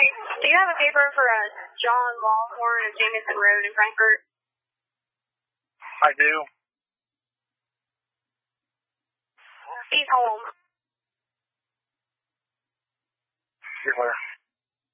Do you have a paper for John Longhorn of Jamison Road in Frankfurt? I do. He's home. Here's where.